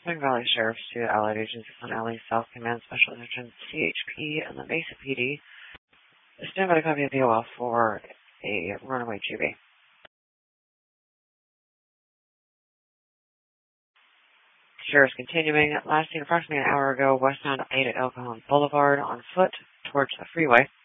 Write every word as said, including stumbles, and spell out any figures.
Spring Valley Sheriff's two allied agencies on L A South Command Special Agent C H P and the Mesa P D. Stand by to copy of the O L for a runaway G B. Sheriff's continuing. Last seen approximately an hour ago, westbound eight at El Cajon Boulevard on foot towards the freeway.